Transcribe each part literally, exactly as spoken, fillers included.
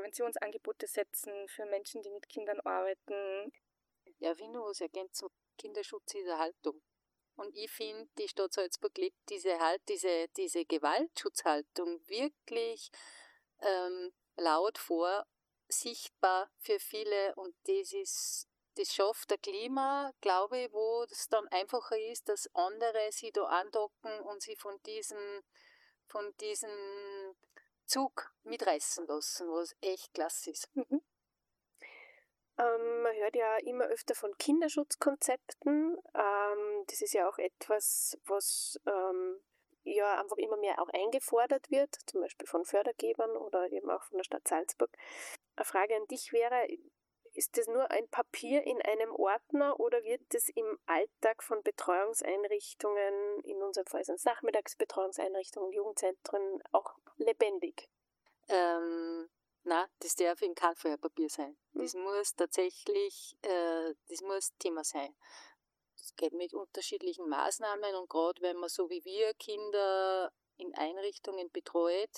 Präventionsangebote setzen für Menschen, die mit Kindern arbeiten. Ja, ich finde, was ergänzt Kinderschutz ist eine Haltung. Und ich finde, die Stadt Salzburg lebt diese, halt, diese, diese Gewaltschutzhaltung wirklich ähm, laut vor, sichtbar für viele. Und das ist, das schafft ein Klima, glaube ich, wo es dann einfacher ist, dass andere sich da andocken und sich von diesem, von diesem Zug mitreißen lassen, was echt klasse ist. Mhm. Ähm, man hört ja immer öfter von Kinderschutzkonzepten. Ähm, das ist ja auch etwas, was ähm, ja einfach immer mehr auch eingefordert wird, zum Beispiel von Fördergebern oder eben auch von der Stadt Salzburg. Eine Frage an dich wäre, ist das nur ein Papier in einem Ordner oder wird das im Alltag von Betreuungseinrichtungen, in unserem Fall sind es Nachmittagsbetreuungseinrichtungen, Jugendzentren, auch lebendig? Ähm, na, das darf in keinem Fall ein Papier sein. Das mhm. muss tatsächlich, äh, das muss Thema sein. Das geht mit unterschiedlichen Maßnahmen und gerade wenn man so wie wir Kinder in Einrichtungen betreut,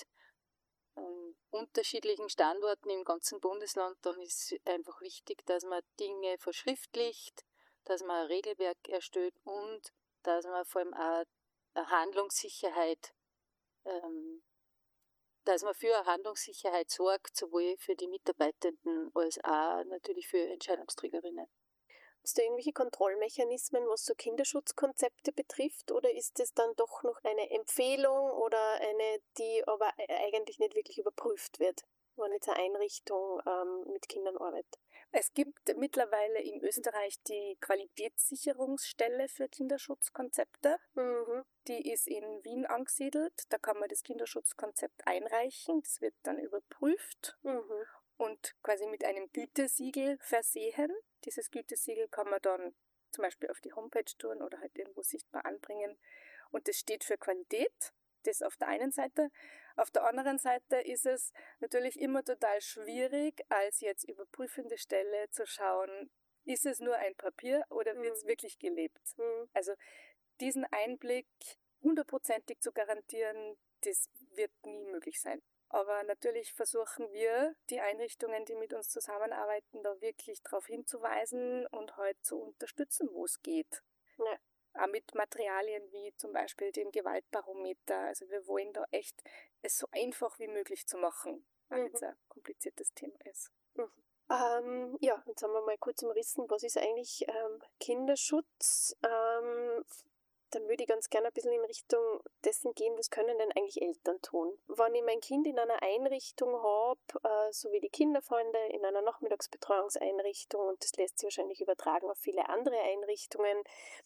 an unterschiedlichen Standorten im ganzen Bundesland, dann ist einfach wichtig, dass man Dinge verschriftlicht, dass man ein Regelwerk erstellt und dass man vor allem auch eine Handlungssicherheit ähm, dass man für eine Handlungssicherheit sorgt, sowohl für die Mitarbeitenden als auch natürlich für Entscheidungsträgerinnen. Hast du irgendwelche Kontrollmechanismen, was so Kinderschutzkonzepte betrifft, oder ist es dann doch noch eine Empfehlung oder eine, die aber eigentlich nicht wirklich überprüft wird, wenn jetzt eine Einrichtung ähm, mit Kindern arbeitet? Es gibt mittlerweile in Österreich die Qualitätssicherungsstelle für Kinderschutzkonzepte. Mhm. Die ist in Wien angesiedelt. Da kann man das Kinderschutzkonzept einreichen. Das wird dann überprüft mhm. und quasi mit einem Gütesiegel versehen. Dieses Gütesiegel kann man dann zum Beispiel auf die Homepage tun oder halt irgendwo sichtbar anbringen. Und das steht für Qualität. Das auf der einen Seite. Auf der anderen Seite ist es natürlich immer total schwierig, als jetzt überprüfende Stelle zu schauen, ist es nur ein Papier oder mhm. wird es wirklich gelebt? Mhm. Also diesen Einblick hundertprozentig zu garantieren, das wird nie möglich sein. Aber natürlich versuchen wir, die Einrichtungen, die mit uns zusammenarbeiten, da wirklich darauf hinzuweisen und halt zu unterstützen, wo es geht. Ja. Auch mit Materialien wie zum Beispiel dem Gewaltbarometer. Also wir wollen da echt es so einfach wie möglich zu machen, weil mhm. es ein kompliziertes Thema ist. Mhm. Ähm, ja, jetzt haben wir mal kurz umrissen, was ist eigentlich ähm, Kinderschutz? Ähm, dann würde ich ganz gerne ein bisschen in Richtung dessen gehen, was können denn eigentlich Eltern tun? Wenn ich mein Kind in einer Einrichtung habe, äh, so wie die Kinderfreunde, in einer Nachmittagsbetreuungseinrichtung, und das lässt sich wahrscheinlich übertragen auf viele andere Einrichtungen,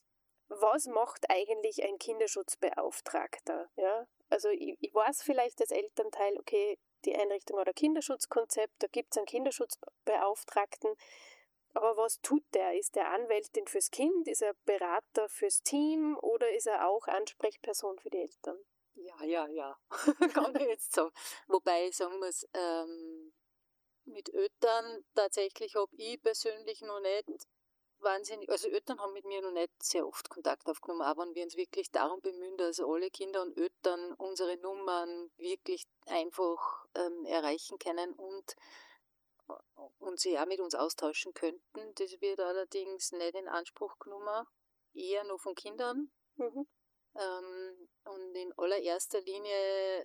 was macht eigentlich ein Kinderschutzbeauftragter? Ja? Also ich, ich weiß vielleicht als Elternteil, okay, die Einrichtung hat ein Kinderschutzkonzept, da gibt es einen Kinderschutzbeauftragten, aber was tut der? Ist der Anwältin fürs Kind? Ist er Berater fürs Team oder ist er auch Ansprechperson für die Eltern? Ja, ja, ja, kann ich jetzt sagen. Wobei ich sagen muss, ähm, mit Eltern tatsächlich habe ich persönlich noch nicht wahnsinnig, also Eltern haben mit mir noch nicht sehr oft Kontakt aufgenommen, aber wenn wir uns wirklich darum bemühen, dass alle Kinder und Eltern unsere Nummern wirklich einfach ähm, erreichen können und, und sie auch mit uns austauschen könnten. Das wird allerdings nicht in Anspruch genommen, eher nur von Kindern. Mhm. Ähm, und in allererster Linie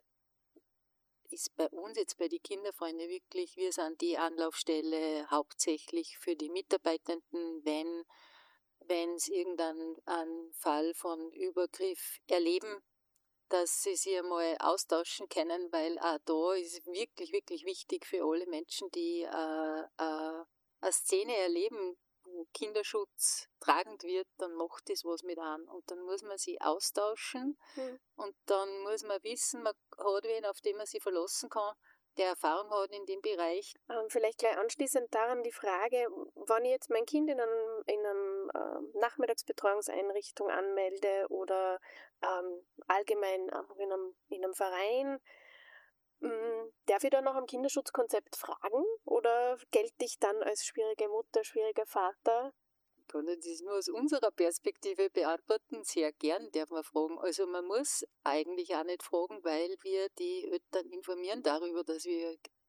ist bei uns jetzt bei den Kinderfreunden wirklich, wir sind die Anlaufstelle hauptsächlich für die Mitarbeitenden, wenn wenn sie irgendeinen Fall von Übergriff erleben, dass sie sich einmal austauschen können, weil auch da ist wirklich, wirklich wichtig für alle Menschen, die äh, äh, eine Szene erleben, wo Kinderschutz tragend wird, dann macht das was mit einem. Und dann muss man sich austauschen mhm. und dann muss man wissen, man hat wen, auf den man sich verlassen kann, der Erfahrung hat in dem Bereich. Ähm, vielleicht gleich anschließend daran die Frage, wenn ich jetzt mein Kind in einer in einem, äh, Nachmittagsbetreuungseinrichtung anmelde oder ähm, allgemein einfach in einem, in einem Verein, mh, darf ich da nach einem Kinderschutzkonzept fragen oder gelte ich dann als schwierige Mutter, schwieriger Vater? Ich kann das nur aus unserer Perspektive beantworten, sehr gern darf man fragen. Also man muss eigentlich auch nicht fragen, weil wir die Eltern informieren darüber, dass wir,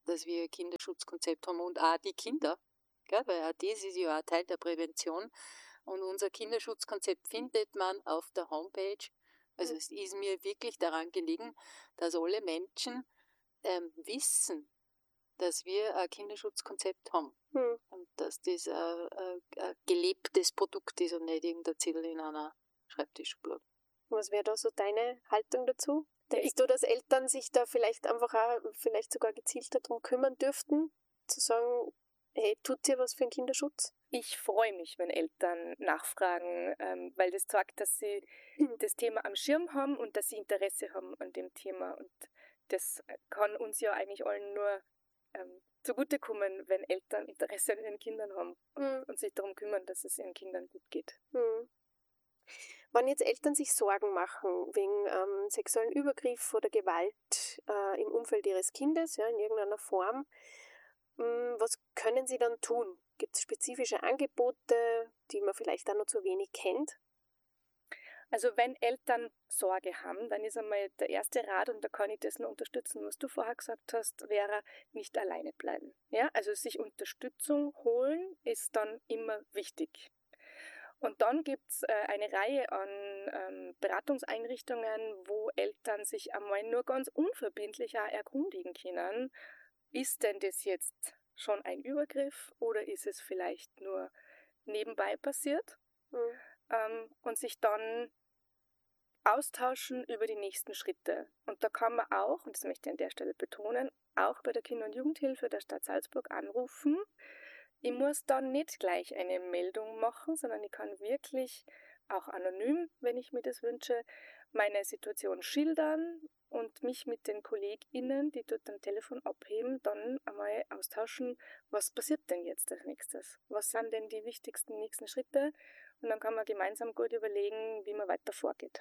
dass wir ein Kinderschutzkonzept haben und auch die Kinder, gell? Weil auch das ist ja auch Teil der Prävention. Und unser Kinderschutzkonzept findet man auf der Homepage. Also es ist mir wirklich daran gelegen, dass alle Menschen ähm, wissen, dass wir ein Kinderschutzkonzept haben. Mhm. Und dass das ein, ein, ein gelebtes Produkt ist und nicht irgendein Zettel in einer Schreibtischschublade. Was wäre da so deine Haltung dazu? Denkst du, dass Eltern sich da vielleicht einfach auch, vielleicht sogar gezielter darum kümmern dürften, zu sagen, hey, tut ihr was für den Kinderschutz? Ich freue mich, wenn Eltern nachfragen, ähm, weil das zeigt, dass sie das Thema am Schirm haben und dass sie Interesse haben an dem Thema. Und das kann uns ja eigentlich allen nur ähm, zugutekommen, wenn Eltern Interesse an ihren Kindern haben und, mhm. und sich darum kümmern, dass es ihren Kindern gut geht. Mhm. Wenn jetzt Eltern sich Sorgen machen wegen ähm, sexuellen Übergriff oder Gewalt äh, im Umfeld ihres Kindes, ja, in irgendeiner Form, mh, was können sie dann tun? Gibt es spezifische Angebote, die man vielleicht auch noch zu wenig kennt? Also wenn Eltern Sorge haben, dann ist einmal der erste Rat, und da kann ich das nur unterstützen, was du vorher gesagt hast, wäre nicht alleine bleiben. Ja? Also sich Unterstützung holen ist dann immer wichtig. Und dann gibt es äh, eine Reihe an ähm, Beratungseinrichtungen, wo Eltern sich einmal nur ganz unverbindlich auch erkundigen können, ist denn das jetzt schon ein Übergriff oder ist es vielleicht nur nebenbei passiert? Mhm. Ähm, und sich dann austauschen über die nächsten Schritte. Und da kann man auch, und das möchte ich an der Stelle betonen, auch bei der Kinder- und Jugendhilfe der Stadt Salzburg anrufen. Ich muss dann nicht gleich eine Meldung machen, sondern ich kann wirklich auch anonym, wenn ich mir das wünsche, meine Situation schildern und mich mit den KollegInnen, die dort am Telefon abheben, dann einmal austauschen, was passiert denn jetzt als nächstes? Was sind denn die wichtigsten nächsten Schritte? Und dann kann man gemeinsam gut überlegen, wie man weiter vorgeht.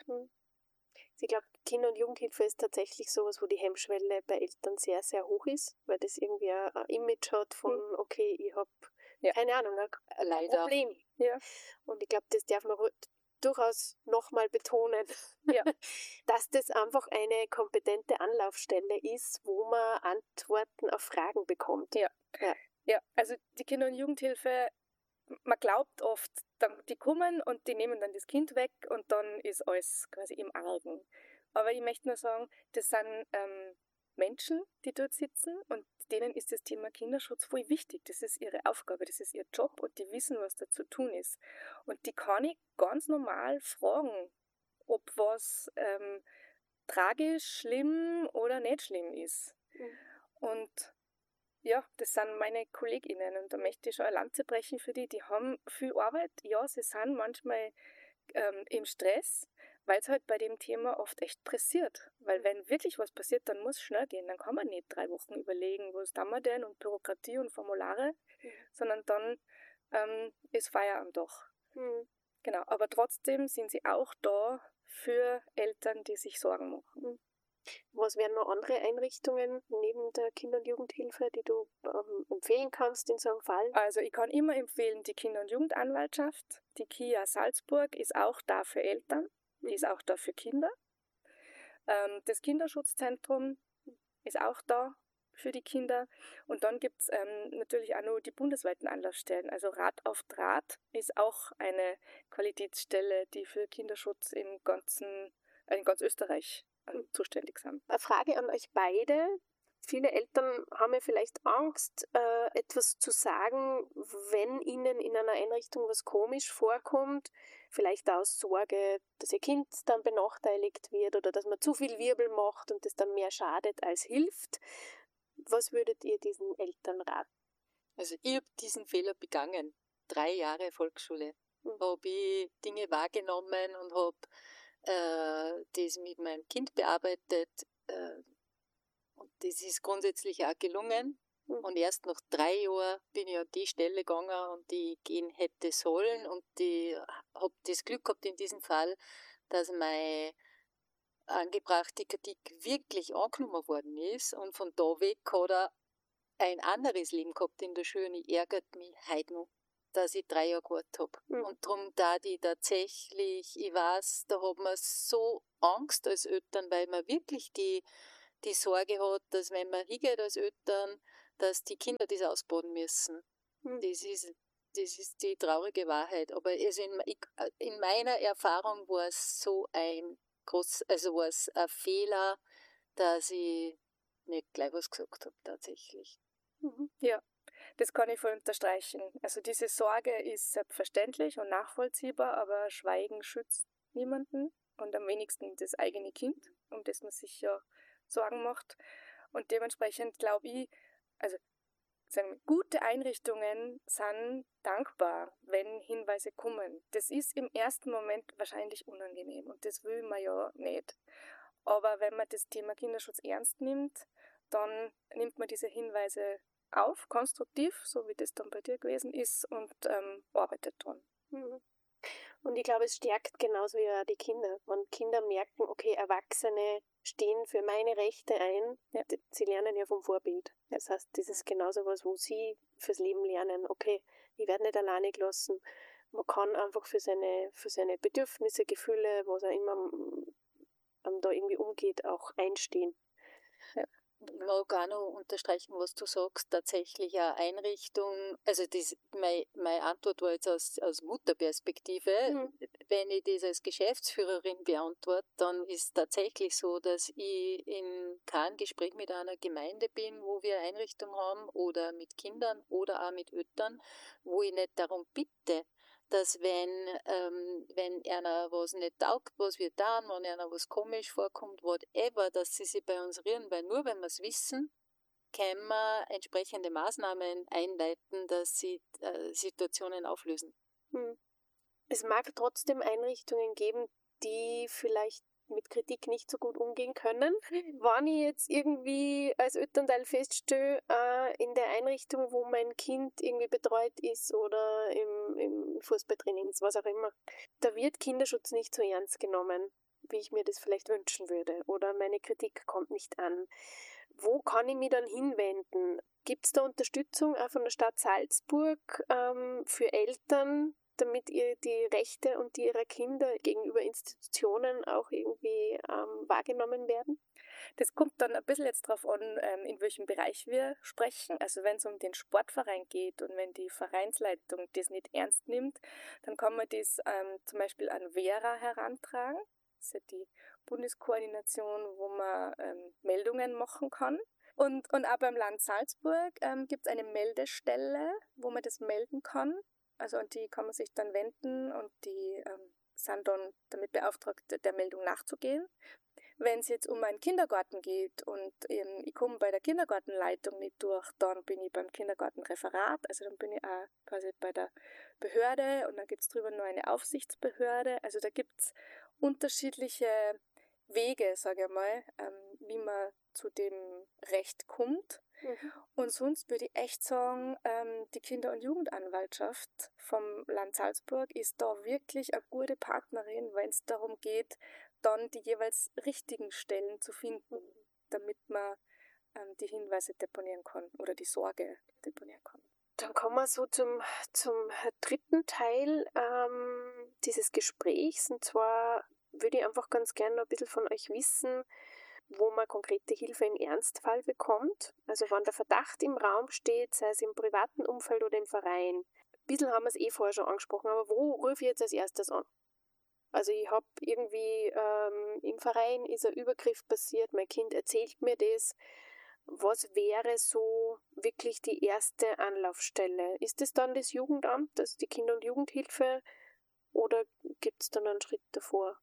Ich glaube, Kinder- und Jugendhilfe ist tatsächlich sowas, wo die Hemmschwelle bei Eltern sehr, sehr hoch ist, weil das irgendwie ein Image hat von, okay, ich habe, ja. keine Ahnung, ein Leider. Problem. Ja. Und ich glaube, das darf man durchaus nochmal betonen, ja. dass das einfach eine kompetente Anlaufstelle ist, wo man Antworten auf Fragen bekommt. Ja, ja. ja. Also die Kinder- und Jugendhilfe, man glaubt oft, die kommen und die nehmen dann das Kind weg und dann ist alles quasi im Argen. Aber ich möchte nur sagen, das sind ähm, Menschen, die dort sitzen und denen ist das Thema Kinderschutz voll wichtig. Das ist ihre Aufgabe, das ist ihr Job und die wissen, was da zu tun ist. Und die kann ich ganz normal fragen, ob was ähm, tragisch, schlimm oder nicht schlimm ist. Mhm. Und ja, das sind meine KollegInnen und da möchte ich schon eine Lanze brechen für die. Die haben viel Arbeit. Ja, sie sind manchmal ähm, im Stress, weil es halt bei dem Thema oft echt pressiert. Weil wenn wirklich was passiert, dann muss es schnell gehen. Dann kann man nicht drei Wochen überlegen, was tun wir denn und Bürokratie und Formulare, mhm. sondern dann ähm, ist Feier am Dach. Mhm. Genau, aber trotzdem sind sie auch da für Eltern, die sich Sorgen machen. Mhm. Was wären noch andere Einrichtungen neben der Kinder- und Jugendhilfe, die du ähm, empfehlen kannst in so einem Fall? Also ich kann immer empfehlen, die Kinder- und Jugendanwaltschaft. Die K I A Salzburg ist auch da für Eltern, die ist auch da für Kinder. Ähm, das Kinderschutzzentrum ist auch da für die Kinder. Und dann gibt es ähm, natürlich auch noch die bundesweiten Anlaufstellen. Also Rat auf Draht ist auch eine Qualitätsstelle, die für Kinderschutz im ganzen, äh, in ganz Österreich zuständig sind. Eine Frage an euch beide. Viele Eltern haben ja vielleicht Angst, äh, etwas zu sagen, wenn ihnen in einer Einrichtung was komisch vorkommt. Vielleicht aus Sorge, dass ihr Kind dann benachteiligt wird oder dass man zu viel Wirbel macht und das dann mehr schadet als hilft. Was würdet ihr diesen Eltern raten? Also ich habe diesen Fehler begangen. Drei Jahre Volksschule. Mhm. Habe ich Dinge wahrgenommen und habe äh, das mit meinem Kind bearbeitet. Äh, und das ist grundsätzlich auch gelungen. Mhm. Und erst nach drei Jahren bin ich an die Stelle gegangen und die gehen hätte sollen. Und ich habe das Glück gehabt in diesem Fall, dass meine angebrachte Kritik wirklich angenommen worden ist. Und von da weg hat er ein anderes Leben gehabt in der Schule. Und ich ärgert mich heute noch, dass ich drei Jahre gewartet habe. Mhm. Und darum da die tatsächlich, ich weiß, da hat man so Angst als Eltern, weil man wirklich die, die Sorge hat, dass wenn man hingeht als Eltern, dass die Kinder das ausbaden müssen. Mhm. Das ist, das ist die traurige Wahrheit. Aber also in, in meiner Erfahrung war es so ein groß, also war es ein Fehler, dass ich nicht gleich was gesagt habe, tatsächlich. Mhm. Ja, das kann ich voll unterstreichen. Also diese Sorge ist selbstverständlich und nachvollziehbar, aber Schweigen schützt niemanden und am wenigsten das eigene Kind, um das man sich ja Sorgen macht. Und dementsprechend glaube ich, also sagen wir, gute Einrichtungen sind dankbar, wenn Hinweise kommen. Das ist im ersten Moment wahrscheinlich unangenehm und das will man ja nicht. Aber wenn man das Thema Kinderschutz ernst nimmt, dann nimmt man diese Hinweise auf, konstruktiv, so wie das dann bei dir gewesen ist, und ähm, arbeitet dran. Mhm. Und ich glaube, es stärkt genauso ja die Kinder. Wenn Kinder merken, okay, Erwachsene stehen für meine Rechte ein, ja. Sie lernen ja vom Vorbild. Das heißt, das ist genauso was, wo sie fürs Leben lernen, okay, ich werde nicht alleine gelassen. Man kann einfach für seine, für seine Bedürfnisse, Gefühle, was auch immer um, da irgendwie umgeht, auch einstehen. Ja. Ich mag auch noch unterstreichen, was du sagst, tatsächlich eine Einrichtung, also das, mein, meine Antwort war jetzt aus, aus Mutterperspektive, mhm. Wenn ich das als Geschäftsführerin beantworte, dann ist es tatsächlich so, dass ich in keinem Gespräch mit einer Gemeinde bin, wo wir eine Einrichtung haben oder mit Kindern oder auch mit Eltern, wo ich nicht darum bitte, dass wenn, ähm, wenn einer was nicht taugt, was wir tun, wenn einer was komisch vorkommt, whatever, dass sie sich bei uns rühren, weil nur wenn wir es wissen, können wir entsprechende Maßnahmen einleiten, dass sie äh, Situationen auflösen. Hm. Es mag trotzdem Einrichtungen geben, die vielleicht mit Kritik nicht so gut umgehen können. Wenn ich jetzt irgendwie als Elternteil feststelle, äh, in der Einrichtung, wo mein Kind irgendwie betreut ist oder im, im Fußballtraining ist, was auch immer, da wird Kinderschutz nicht so ernst genommen, wie ich mir das vielleicht wünschen würde, oder meine Kritik kommt nicht an. Wo kann ich mich dann hinwenden? Gibt es da Unterstützung auch von der Stadt Salzburg ähm, für Eltern, damit ihr die Rechte und die ihrer Kinder gegenüber Institutionen auch irgendwie ähm, wahrgenommen werden? Das kommt dann ein bisschen jetzt darauf an, ähm, in welchem Bereich wir sprechen. Also wenn es um den Sportverein geht und wenn die Vereinsleitung das nicht ernst nimmt, dann kann man das ähm, zum Beispiel an Vera herantragen. Das ist ja die Bundeskoordination, wo man ähm, Meldungen machen kann. Und, und auch beim Land Salzburg ähm, gibt es eine Meldestelle, wo man das melden kann. Also an die kann man sich dann wenden und die ähm, sind dann damit beauftragt, der Meldung nachzugehen. Wenn es jetzt um einen Kindergarten geht und ähm, ich komme bei der Kindergartenleitung nicht durch, dann bin ich beim Kindergartenreferat, also dann bin ich auch quasi bei der Behörde und dann gibt es drüber noch eine Aufsichtsbehörde. Also da gibt es unterschiedliche Wege, sage ich mal, ähm, wie man zu dem Recht kommt. Mhm. Und sonst würde ich echt sagen, ähm, die Kinder- und Jugendanwaltschaft vom Land Salzburg ist da wirklich eine gute Partnerin, wenn es darum geht, dann die jeweils richtigen Stellen zu finden, damit man ähm, die Hinweise deponieren kann oder die Sorge deponieren kann. Dann kommen wir so zum, zum dritten Teil ähm, dieses Gesprächs. Und zwar würde ich einfach ganz gerne noch ein bisschen von euch wissen, wo man konkrete Hilfe im Ernstfall bekommt. Also wenn der Verdacht im Raum steht, sei es im privaten Umfeld oder im Verein. Ein bisschen haben wir es eh vorher schon angesprochen, aber wo rufe ich jetzt als erstes an? Also ich habe irgendwie ähm, im Verein ist ein Übergriff passiert, mein Kind erzählt mir das. Was wäre so wirklich die erste Anlaufstelle? Ist es dann das Jugendamt, also die Kinder- und Jugendhilfe, oder gibt es dann einen Schritt davor?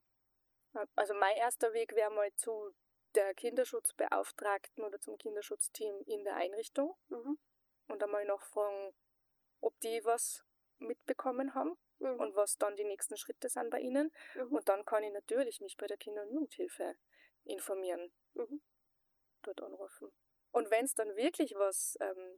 Also mein erster Weg wäre mal zu der Kinderschutzbeauftragten oder zum Kinderschutzteam in der Einrichtung mhm. und einmal nachfragen, ob die was mitbekommen haben mhm. und was dann die nächsten Schritte sind bei ihnen. Mhm. Und dann kann ich natürlich mich bei der Kinder- und Jugendhilfe informieren, mhm. dort anrufen. Und wenn es dann wirklich was ähm,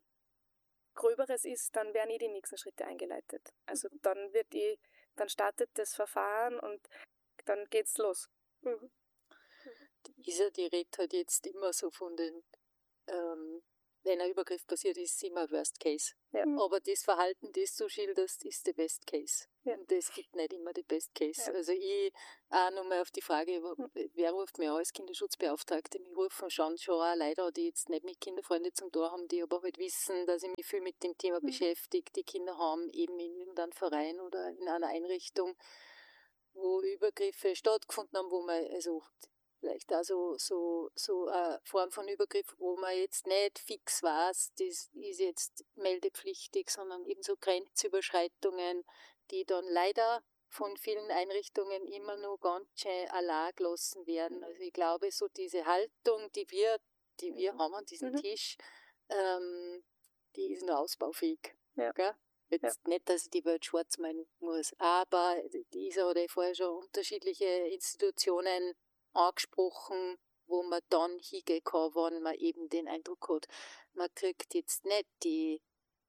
Gröberes ist, dann werden eh die nächsten Schritte eingeleitet. Also mhm. dann wird eh, dann startet das Verfahren und dann geht's los. Mhm. Die Isa, die redet halt jetzt immer so von den ähm, wenn ein Übergriff passiert, ist es immer Worst Case. Ja. Aber das Verhalten, das du schilderst, ist der Best Case. Ja. Und es gibt nicht immer die Best Case. Ja. Also ich auch nochmal auf die Frage, wer ruft mir an als Kinderschutzbeauftragte? Mich rufen schon schon auch Leute an, die jetzt nicht mit Kinderfreunden zum Tor haben, die aber halt wissen, dass ich mich viel mit dem Thema mhm. beschäftige, die Kinder haben, eben in irgendeinem Verein oder in einer Einrichtung, wo Übergriffe stattgefunden haben, wo man, also vielleicht auch so, so, so eine Form von Übergriff, wo man jetzt nicht fix weiß, das ist jetzt meldepflichtig, sondern eben so Grenzüberschreitungen, die dann leider von vielen Einrichtungen immer nur ganz schön allein gelassen werden. Also ich glaube, so diese Haltung, die wir, die wir mhm. haben an diesem mhm. Tisch, ähm, die ist nur ausbaufähig. Ja. Gell? Jetzt ja. nicht, dass ich die Welt schwarz meinen muss, aber dieser oder vorher schon unterschiedliche Institutionen angesprochen, wo man dann hingehen kann, wenn man eben den Eindruck hat, man kriegt jetzt nicht die,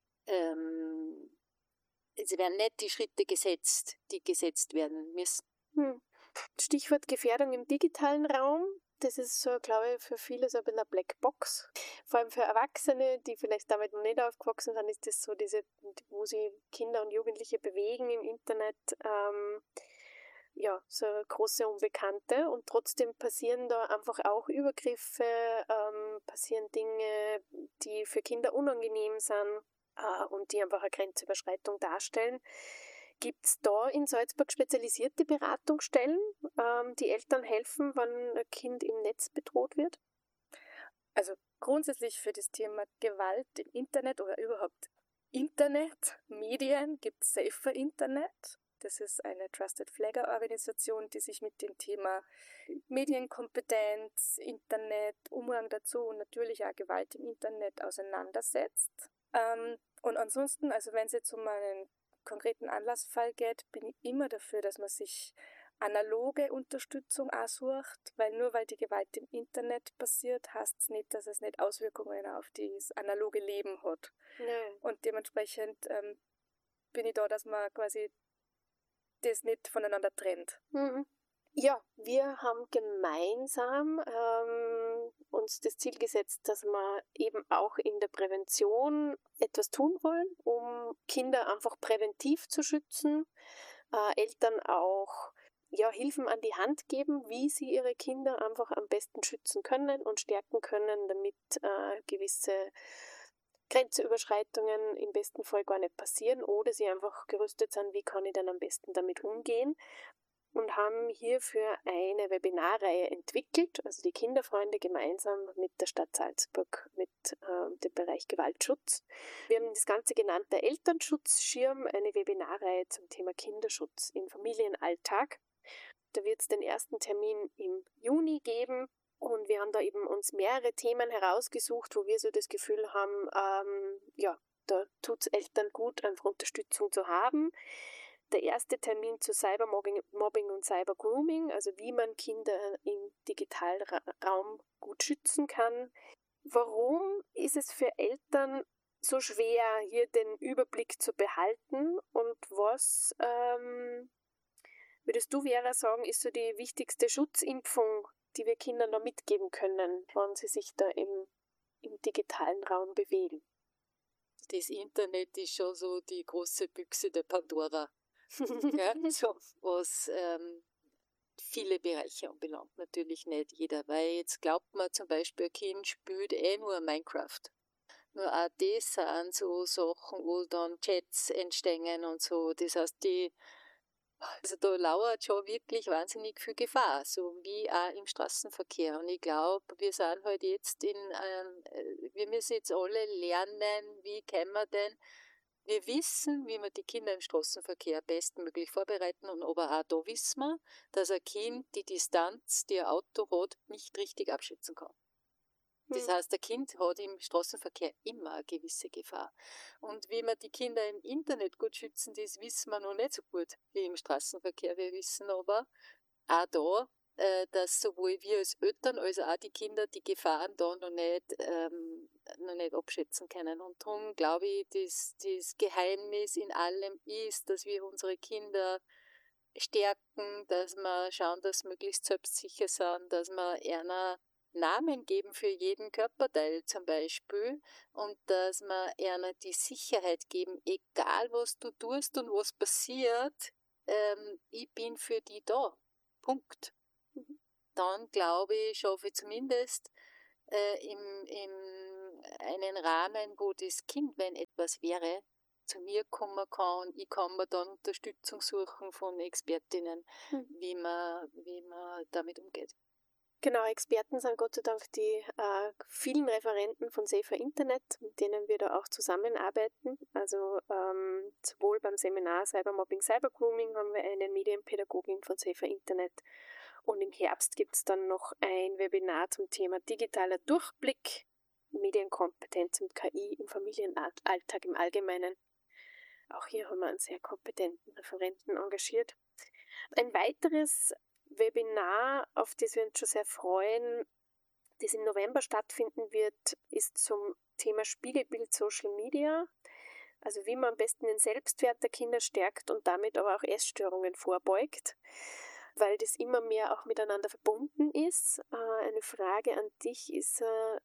ähm, es werden nicht die Schritte gesetzt, die gesetzt werden müssen. Hm. Stichwort Gefährdung im digitalen Raum. Das ist so, glaube ich, für viele so ein bisschen eine Blackbox. Vor allem für Erwachsene, die vielleicht damit noch nicht aufgewachsen sind, ist das so diese, wo sie Kinder und Jugendliche bewegen im Internet, ähm, ja, so eine große Unbekannte. Und trotzdem passieren da einfach auch Übergriffe, ähm, passieren Dinge, die für Kinder unangenehm sind äh, und die einfach eine Grenzüberschreitung darstellen. Gibt es da in Salzburg spezialisierte Beratungsstellen, ähm, die Eltern helfen, wenn ein Kind im Netz bedroht wird? Also grundsätzlich für das Thema Gewalt im Internet oder überhaupt Internet, Medien gibt es Safer Internet. Das ist eine Trusted Flagger Organisation, die sich mit dem Thema Medienkompetenz, Internet, Umgang dazu und natürlich auch Gewalt im Internet auseinandersetzt. Ähm, und ansonsten, also wenn es jetzt um einen konkreten Anlassfall geht, bin ich immer dafür, dass man sich analoge Unterstützung auch sucht, weil nur weil die Gewalt im Internet passiert, heißt es nicht, dass es nicht Auswirkungen auf das analoge Leben hat. Ja. Und dementsprechend ähm, bin ich da, dass man quasi das nicht voneinander trennt. Mhm. Ja, wir haben gemeinsam ähm, uns das Ziel gesetzt, dass wir eben auch in der Prävention etwas tun wollen, um Kinder einfach präventiv zu schützen, äh, Eltern auch ja, Hilfen an die Hand geben, wie sie ihre Kinder einfach am besten schützen können und stärken können, damit äh, gewisse Grenzüberschreitungen im besten Fall gar nicht passieren oder sie einfach gerüstet sind, wie kann ich dann am besten damit umgehen. Und haben hierfür eine Webinarreihe entwickelt, also die Kinderfreunde gemeinsam mit der Stadt Salzburg, mit äh, dem Bereich Gewaltschutz. Wir haben das Ganze genannt der Elternschutzschirm, eine Webinarreihe zum Thema Kinderschutz im Familienalltag. Da wird es den ersten Termin im Juni geben und wir haben da eben uns mehrere Themen herausgesucht, wo wir so das Gefühl haben, ähm, ja, da tut es Eltern gut, einfach Unterstützung zu haben. Der erste Termin zu Cybermobbing Mobbing und Cybergrooming, also wie man Kinder im digitalen Raum gut schützen kann. Warum ist es für Eltern so schwer, hier den Überblick zu behalten? Und was ähm, würdest du, Vera, sagen, ist so die wichtigste Schutzimpfung, die wir Kindern da mitgeben können, wenn sie sich da im, im digitalen Raum bewegen? Das Internet ist schon so die große Büchse der Pandora. Ja, so, was ähm, viele Bereiche anbelangt, natürlich nicht jeder, weil jetzt glaubt man zum Beispiel, ein Kind spielt eh nur Minecraft. Nur auch das sind so Sachen, wo dann Chats entstehen und so, das heißt, die, also da lauert schon wirklich wahnsinnig viel Gefahr, so wie auch im Straßenverkehr. Und ich glaube, wir sind halt jetzt in, ähm, wir müssen jetzt alle lernen, wie können wir denn Wir wissen, wie wir die Kinder im Straßenverkehr bestmöglich vorbereiten und aber auch da wissen wir, dass ein Kind die Distanz, die ein Auto hat, nicht richtig abschätzen kann. Das heißt, ein Kind hat im Straßenverkehr immer eine gewisse Gefahr. Und wie wir die Kinder im Internet gut schützen, das wissen wir noch nicht so gut wie im Straßenverkehr. Wir wissen aber auch da, dass sowohl wir als Eltern als auch die Kinder die Gefahren da noch nicht, ähm, noch nicht abschätzen können. Und darum glaube ich, dass das Geheimnis in allem ist, dass wir unsere Kinder stärken, dass wir schauen, dass sie möglichst selbstsicher sind, dass wir einer Namen geben für jeden Körperteil zum Beispiel und dass wir ihnen die Sicherheit geben, egal was du tust und was passiert, ähm, ich bin für die da. Punkt. Mhm. Dann glaube ich, schaffe ich zumindest äh, im, im einen Rahmen, wo das Kind, wenn etwas wäre, zu mir kommen kann. Ich kann mir dann Unterstützung suchen von Expertinnen, mhm. wie man, wie man damit umgeht. Genau, Experten sind Gott sei Dank die äh, vielen Referenten von Safer Internet, mit denen wir da auch zusammenarbeiten. Also ähm, sowohl beim Seminar Cybermobbing, Cybergrooming haben wir eine Medienpädagogin von Safer Internet und im Herbst gibt es dann noch ein Webinar zum Thema digitaler Durchblick, Medienkompetenz und K I im Familienalltag im Allgemeinen. Auch hier haben wir einen sehr kompetenten Referenten engagiert. Ein weiteres Webinar, auf das wir uns schon sehr freuen, das im November stattfinden wird, ist zum Thema Spiegelbild Social Media. Also wie man am besten den Selbstwert der Kinder stärkt und damit aber auch Essstörungen vorbeugt, weil das immer mehr auch miteinander verbunden ist. Eine Frage an dich ist,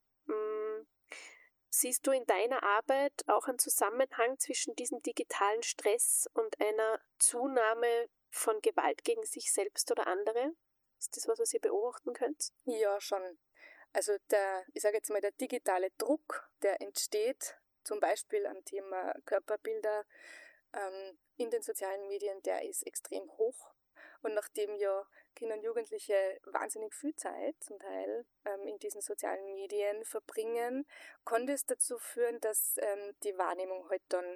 äh, siehst du in deiner Arbeit auch einen Zusammenhang zwischen diesem digitalen Stress und einer Zunahme von Gewalt gegen sich selbst oder andere? Ist das was, was ihr beobachten könnt? Ja, schon. Also der, ich sage jetzt mal, der digitale Druck, der entsteht, zum Beispiel am Thema Körperbilder ähm, in den sozialen Medien, der ist extrem hoch. Und nachdem ja Kinder und Jugendliche wahnsinnig viel Zeit zum Teil ähm, in diesen sozialen Medien verbringen, konnte es dazu führen, dass ähm, die Wahrnehmung halt dann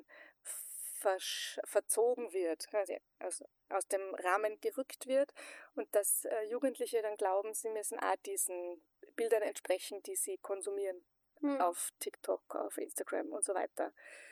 versch- verzogen wird, quasi aus, aus dem Rahmen gerückt wird und dass äh, Jugendliche dann glauben, sie müssen auch diesen Bildern entsprechen, die sie konsumieren mhm. auf TikTok, auf Instagram und so weiter.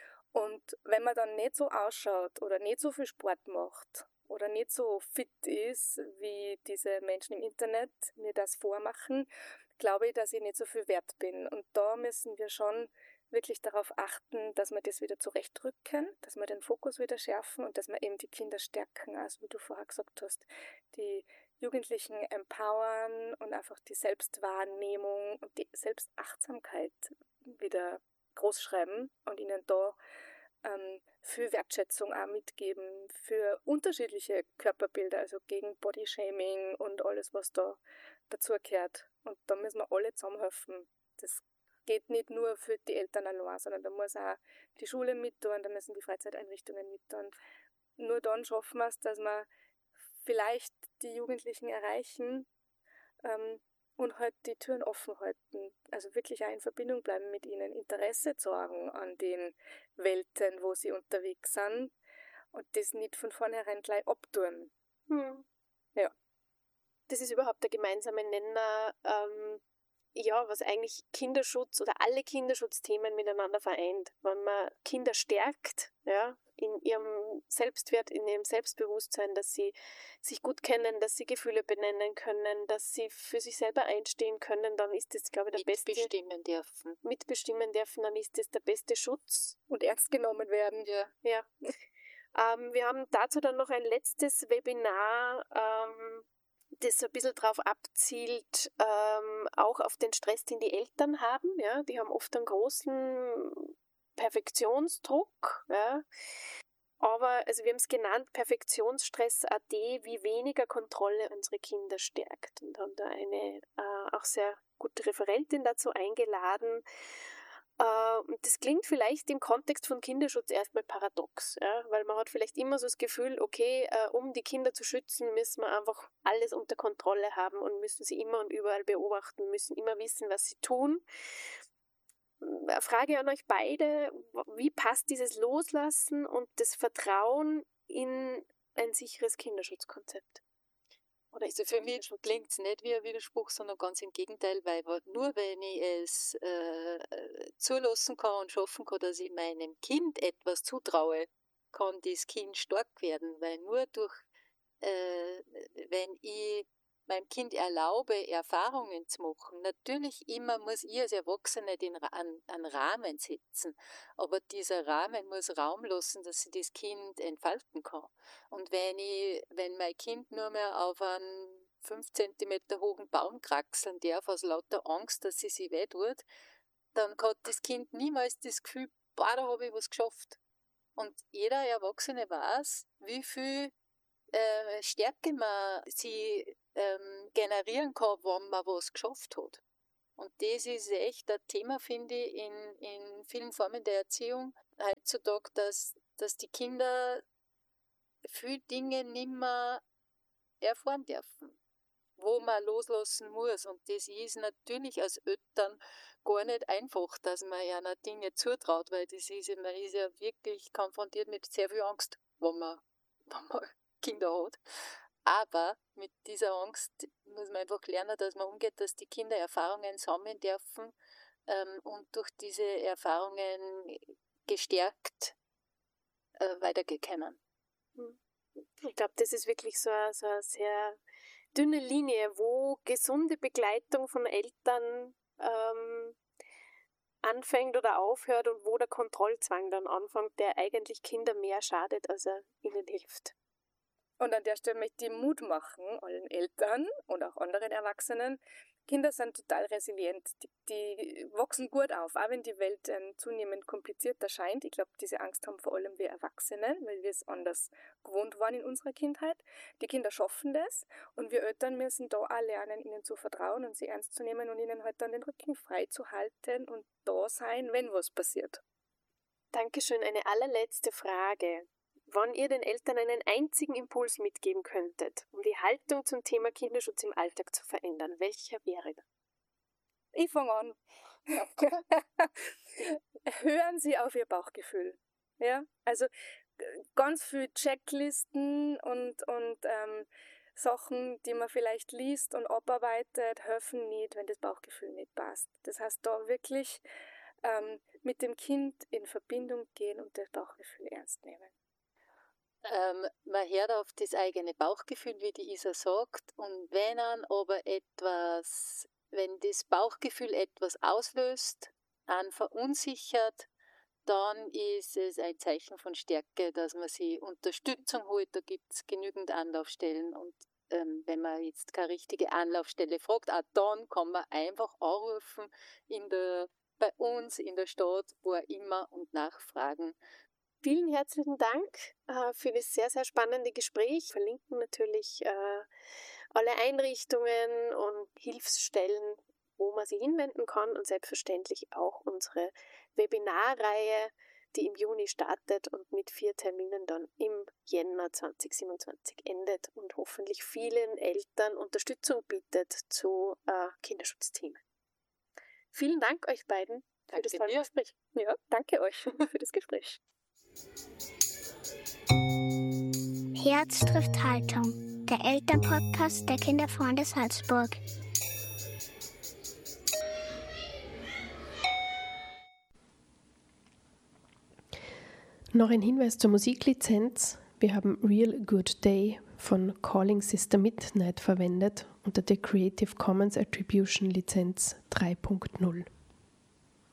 Und wenn man dann nicht so ausschaut oder nicht so viel Sport macht oder nicht so fit ist, wie diese Menschen im Internet mir das vormachen, glaube ich, dass ich nicht so viel wert bin. Und da müssen wir schon wirklich darauf achten, dass wir das wieder zurechtrücken, dass wir den Fokus wieder schärfen und dass wir eben die Kinder stärken, also wie du vorher gesagt hast, die Jugendlichen empowern und einfach die Selbstwahrnehmung und die Selbstachtsamkeit wieder großschreiben und ihnen da ähm, für Wertschätzung auch mitgeben, für unterschiedliche Körperbilder, also gegen Bodyshaming und alles, was da dazu gehört. Und da müssen wir alle zusammenhelfen. Das geht nicht nur für die Eltern allein, sondern da muss auch die Schule mittun, da müssen die Freizeiteinrichtungen mittun. Nur dann schaffen wir es, dass wir vielleicht die Jugendlichen erreichen ähm, und halt die Türen offen halten. Also wirklich auch in Verbindung bleiben mit ihnen, Interesse zeigen an den Welten, wo sie unterwegs sind und das nicht von vornherein gleich abtun. Hm. Ja. Das ist überhaupt der gemeinsame Nenner, ähm, ja, was eigentlich Kinderschutz oder alle Kinderschutzthemen miteinander vereint. Wenn man Kinder stärkt, ja, in ihrem Selbstwert, in ihrem Selbstbewusstsein, dass sie sich gut kennen, dass sie Gefühle benennen können, dass sie für sich selber einstehen können, dann ist das, glaube ich, der beste... Mitbestimmen dürfen. Mitbestimmen dürfen, dann ist das der beste Schutz. Und ernst genommen werden. Ja. ja. ähm, wir haben dazu dann noch ein letztes Webinar, ähm, das so ein bisschen darauf abzielt, ähm, auch auf den Stress, den die Eltern haben. Ja? Die haben oft einen großen Perfektionsdruck. Ja? Aber, also wir haben es genannt, Perfektionsstress A D, wie weniger Kontrolle unsere Kinder stärkt. Und haben da eine äh, auch sehr gute Referentin dazu eingeladen. Uh, und das klingt vielleicht im Kontext von Kinderschutz erstmal paradox, ja? Weil man hat vielleicht immer so das Gefühl, okay, uh, um die Kinder zu schützen, müssen wir einfach alles unter Kontrolle haben und müssen sie immer und überall beobachten, müssen immer wissen, was sie tun. Eine Frage an euch beide, wie passt dieses Loslassen und das Vertrauen in ein sicheres Kinderschutzkonzept? Oder also für mich klingt es nicht wie ein Widerspruch, sondern ganz im Gegenteil, weil nur wenn ich es äh, zulassen kann und schaffen kann, dass ich meinem Kind etwas zutraue, kann das Kind stark werden, weil nur durch, äh, wenn ich meinem Kind erlaube, Erfahrungen zu machen. Natürlich immer muss ich als Erwachsene den, einen, einen Rahmen setzen, aber dieser Rahmen muss Raum lassen, dass sich das Kind entfalten kann. Und wenn ich, wenn mein Kind nur mehr auf einen fünf Zentimeter hohen Baum kraxeln darf, aus lauter Angst, dass sie sich weh tut, dann hat das Kind niemals das Gefühl, boah, da habe ich was geschafft. Und jeder Erwachsene weiß, wie viel äh, Stärke man sie ähm, generieren kann, wenn man was geschafft hat. Und das ist echt ein Thema, finde ich, in, in vielen Formen der Erziehung heutzutage, dass, dass die Kinder viele Dinge nicht mehr erfahren dürfen, wo man loslassen muss. Und das ist natürlich als Eltern gar nicht einfach, dass man ja noch Dinge zutraut, weil das ist, man ist ja wirklich konfrontiert mit sehr viel Angst, wenn man, wenn man Kinder hat. Aber mit dieser Angst muss man einfach lernen, dass man umgeht, dass die Kinder Erfahrungen sammeln dürfen ähm, und durch diese Erfahrungen gestärkt äh, weitergehen können. Ich glaube, das ist wirklich so eine, so eine sehr dünne Linie, wo gesunde Begleitung von Eltern ähm, anfängt oder aufhört und wo der Kontrollzwang dann anfängt, der eigentlich Kinder mehr schadet, als er ihnen hilft. Und an der Stelle möchte ich Mut machen, allen Eltern und auch anderen Erwachsenen. Kinder sind total resilient. Die, die wachsen gut auf, auch wenn die Welt ähm, zunehmend kompliziert erscheint. Ich glaube, diese Angst haben vor allem wir Erwachsenen, weil wir es anders gewohnt waren in unserer Kindheit. Die Kinder schaffen das und wir Eltern müssen da auch lernen, ihnen zu vertrauen und sie ernst zu nehmen und ihnen halt dann den Rücken frei zu halten und da sein, wenn was passiert. Dankeschön. Eine allerletzte Frage. Wenn ihr den Eltern einen einzigen Impuls mitgeben könntet, um die Haltung zum Thema Kinderschutz im Alltag zu verändern, welcher wäre das? Ich fange an. Hören Sie auf Ihr Bauchgefühl. Ja, also ganz viele Checklisten und, und ähm, Sachen, die man vielleicht liest und abarbeitet, helfen nicht, wenn das Bauchgefühl nicht passt. Das heißt, da wirklich ähm, mit dem Kind in Verbindung gehen und das Bauchgefühl ernst nehmen. Ähm, man hört auf das eigene Bauchgefühl, wie die Isa sagt, und wenn dann aber etwas, wenn das Bauchgefühl etwas auslöst, einen verunsichert, dann ist es ein Zeichen von Stärke, dass man sich Unterstützung holt. Da gibt es genügend Anlaufstellen und ähm, wenn man jetzt keine richtige Anlaufstelle fragt, auch dann kann man einfach anrufen in der, bei uns in der Stadt, wo auch immer, und nachfragen. Vielen herzlichen Dank äh, für das sehr, sehr spannende Gespräch. Wir verlinken natürlich äh, alle Einrichtungen und Hilfsstellen, wo man sich hinwenden kann und selbstverständlich auch unsere Webinarreihe, die im Juni startet und mit vier Terminen dann im Jänner zwanzig siebenundzwanzig endet und hoffentlich vielen Eltern Unterstützung bietet zu äh, Kinderschutzthemen. Vielen Dank euch beiden für Danke das tolle dir. Gespräch. Ja, danke euch für das Gespräch. Herz trifft Haltung, der Elternpodcast der Kinderfreunde Salzburg. Noch ein Hinweis zur Musiklizenz. Wir haben Real Good Day von Calling Sister Midnight verwendet unter der Creative Commons Attribution Lizenz drei Punkt null.